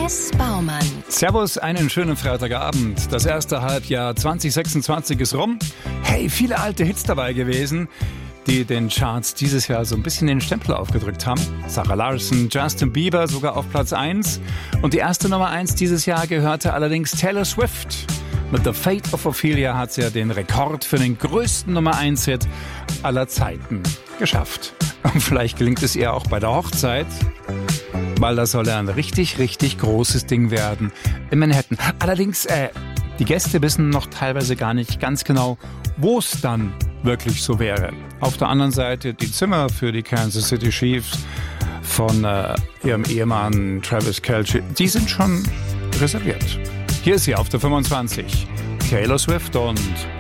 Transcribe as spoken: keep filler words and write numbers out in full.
S. Baumann. Servus, einen schönen Freitagabend. Das erste Halbjahr zwanzig sechsundzwanzig ist rum. Hey, viele alte Hits dabei gewesen, die den Charts dieses Jahr so ein bisschen den Stempel aufgedrückt haben. Sarah Larson, Justin Bieber sogar auf Platz eins. Und die erste Nummer eins dieses Jahr gehörte allerdings Taylor Swift. Mit The Fate of Ophelia hat sie ja den Rekord für den größten Nummer eins Hit aller Zeiten geschafft. Und vielleicht gelingt es ihr auch bei der Hochzeit, weil das soll ja ein richtig, richtig großes Ding werden in Manhattan. Allerdings, äh, die Gäste wissen noch teilweise gar nicht ganz genau, wo es dann wirklich so wäre. Auf der anderen Seite die Zimmer für die Kansas City Chiefs von äh, ihrem Ehemann Travis Kelce, die sind schon reserviert. Hier ist sie auf der fünfundzwanzig. Taylor Swift und